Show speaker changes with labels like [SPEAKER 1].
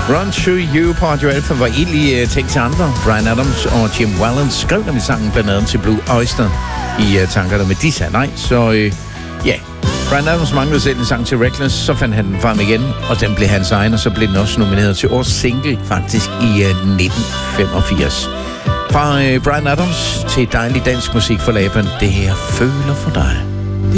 [SPEAKER 1] Run to You på Radio Alpha var egentlig tænkt til andre. Bryan Adams og Jim Wallen skrev nemlig sangen blandt andet til Blue Oyster i tankerne, men de sagde nej, så ja. Bryan Adams manglede selv en sang til Reckless, så fandt han den frem igen, og den blev hans egen, og så blev den også nomineret til årets single, faktisk i 1985. Fra Bryan Adams til dejlig dansk musik for Laban, det her Føler for dig.